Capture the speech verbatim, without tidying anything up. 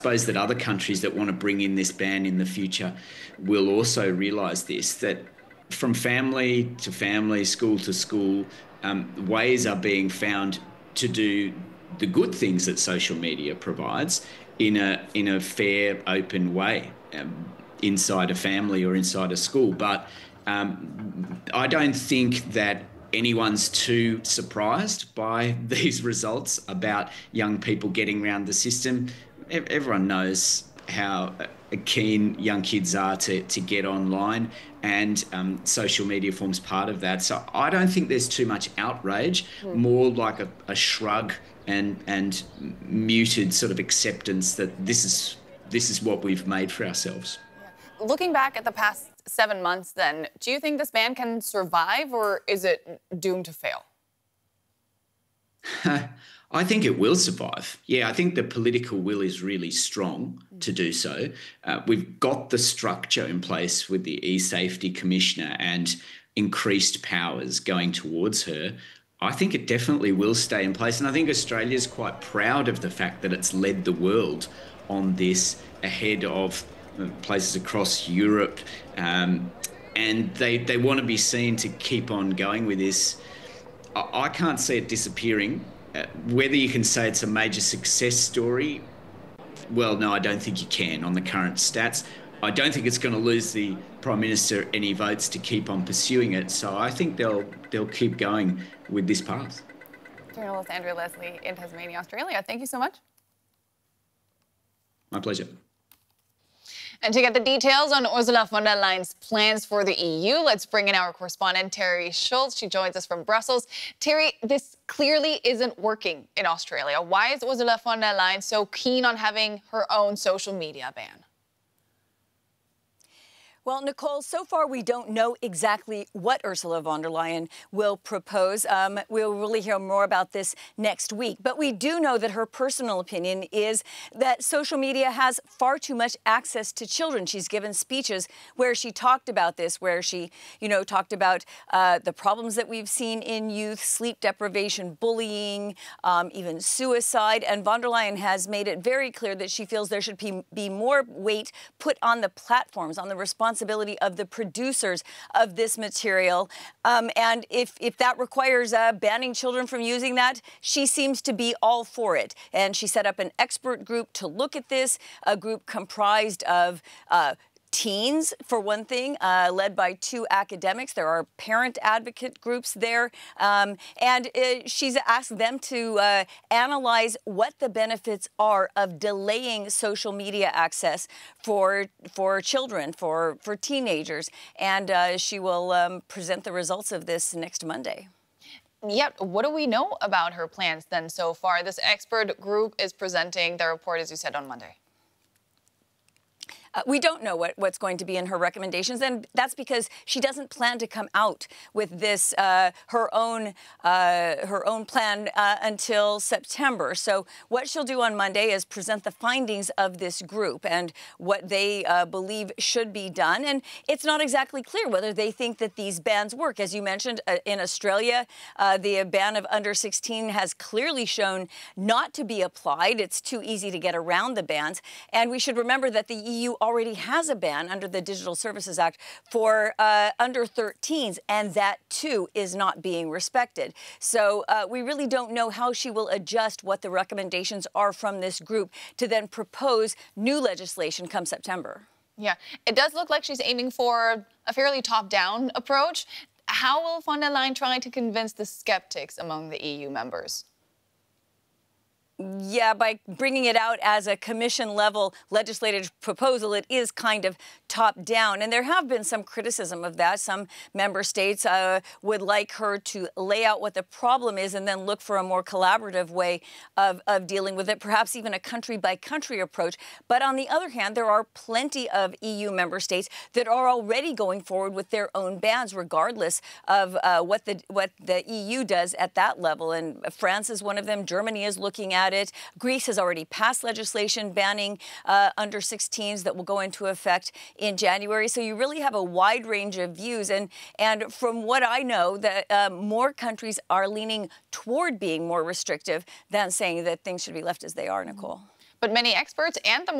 suppose that other countries that want to bring in this ban in the future will also realise this, that from family to family, school to school, um, ways are being found to do the good things that social media provides in a in a fair, open way, um, inside a family or inside a school. But um, I don't think that anyone's too surprised by these results about young people getting around the system. Everyone knows how keen young kids are to, to get online, and um, social media forms part of that. So I don't think there's too much outrage, mm. more like a, a shrug and and muted sort of acceptance that this is this is what we've made for ourselves. Yeah. Looking back at the past seven months then, do you think this ban can survive, or is it doomed to fail? I think it will survive. Yeah, I think the political will is really strong to do so. Uh, we've got the structure in place with the e-safety commissioner and increased powers going towards her. I think it definitely will stay in place. And I think Australia is quite proud of the fact that it's led the world on this ahead of places across Europe. Um, and they, they want to be seen to keep on going with this. I, I can't see it disappearing. Uh, whether you can say it's a major success story, well, no, I don't think you can on the current stats. I don't think it's going to lose the Prime Minister any votes to keep on pursuing it. So I think they'll they'll keep going with this path. Journalist Andrea Leslie in Tasmania, Australia. Thank you so much. My pleasure. And to get the details on Ursula von der Leyen's plans for the E U, let's bring in our correspondent, Terry Schultz. She joins us from Brussels. Terry, this clearly isn't working in Australia. Why is Ursula von der Leyen so keen on having her own social media ban? Well, Nicole, so far we don't know exactly what Ursula von der Leyen will propose. Um, we'll really hear more about this next week. But we do know that her personal opinion is that social media has far too much access to children. She's given speeches where she talked about this, where she, you know, talked about uh, the problems that we've seen in youth, sleep deprivation, bullying, um, even suicide. And von der Leyen has made it very clear that she feels there should be, be more weight put on the platforms, on the responsibility responsibility of the producers of this material. Um, and if, if that requires uh, banning children from using that, she seems to be all for it. And she set up an expert group to look at this, a group comprised of uh, teens, for one thing, uh, led by two academics. There are parent advocate groups there. Um, and uh, she's asked them to uh, analyze what the benefits are of delaying social media access for for children, for, for teenagers. And uh, she will um, present the results of this next Monday. Yeah, what do we know about her plans then so far? This expert group is presenting their report, as you said, on Monday. Uh, we don't know what, what's going to be in her recommendations, and that's because she doesn't plan to come out with this, uh, her own uh, her own plan uh, until September. So what she'll do on Monday is present the findings of this group and what they uh, believe should be done. And it's not exactly clear whether they think that these bans work. As you mentioned, uh, in Australia, uh, the ban of under sixteen has clearly shown not to be applied. It's too easy to get around the bans. And we should remember that the E U already has a ban under the Digital Services Act for uh, under thirteens, and that too is not being respected. So uh, we really don't know how she will adjust what the recommendations are from this group to then propose new legislation come September. Yeah, it does look like she's aiming for a fairly top-down approach. How will von der Leyen try to convince the skeptics among the E U members? Yeah, by bringing it out as a commission-level legislative proposal, it is kind of top-down. And there have been some criticism of that. Some member states uh, would like her to lay out what the problem is and then look for a more collaborative way of, of dealing with it, perhaps even a country-by-country approach. But on the other hand, there are plenty of E U member states that are already going forward with their own bans, regardless of uh, what the what the E U does at that level. And France is one of them. Germany is looking at it. Greece has already passed legislation banning uh, under sixteens that will go into effect in January. So you really have a wide range of views. And, and from what I know, that uh, more countries are leaning toward being more restrictive than saying that things should be left as they are, Nicole. But many experts and the